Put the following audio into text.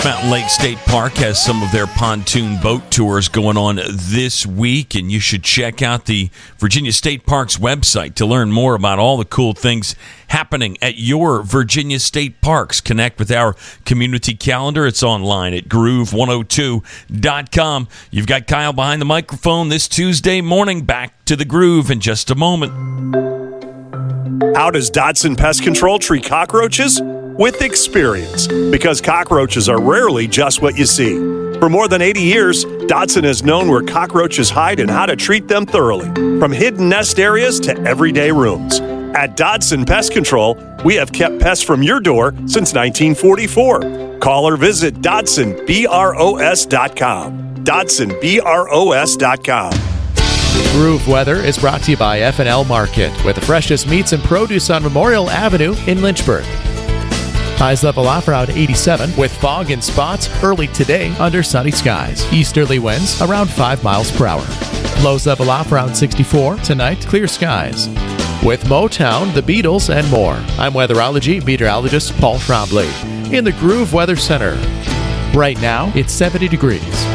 Mountain Lake State Park has some of their pontoon boat tours going on this week, and you should check out the Virginia State Parks website to learn more about all the cool things happening at your Virginia State Parks. Connect with our community calendar. It's online at groove102.com. You've got Kyle behind the microphone this Tuesday morning. Back to the Groove in just a moment. How does Dodson Pest Control treat cockroaches? With experience, because cockroaches are rarely just what you see. For more than 80 years, Dodson has known where cockroaches hide and how to treat them thoroughly, from hidden nest areas to everyday rooms. At Dodson Pest Control, we have kept pests from your door since 1944. Call or visit DodsonBROS.com. DodsonBROS.com. Groove Weather is brought to you by F&L Market, with the freshest meats and produce on Memorial Avenue in Lynchburg. Highs level off around 87 with fog in spots early today under sunny skies. Easterly winds around 5 miles per hour. Lows level off around 64. Tonight, clear skies. With Motown, the Beatles, and more. I'm weatherology meteorologist Paul Trombley in the Groove Weather Center. Right now, it's 70 degrees.